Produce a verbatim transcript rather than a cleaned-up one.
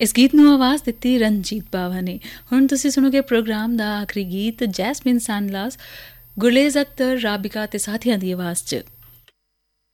ਇਸ ਗੀਤ ਨੂੰ ਆਵਾਜ਼ ਦਿੱਤੀ ਰਣਜੀਤ ਬਾਵਾ ਨੇ। ਹੁਣ ਤੁਸੀਂ ਸੁਣੋਗੇ ਪ੍ਰੋਗਰਾਮ ਦਾ ਆਖਰੀ ਗੀਤ ਜੈਸਮੀਨ ਸਨਲਾਸ, ਗੁਰਲੇਜ਼ ਅਖਤਰ, ਰਾਬਿਕਾ ਤੇ ਸਾਥੀਆਂ ਦੀ ਆਵਾਜ਼ 'ਚ।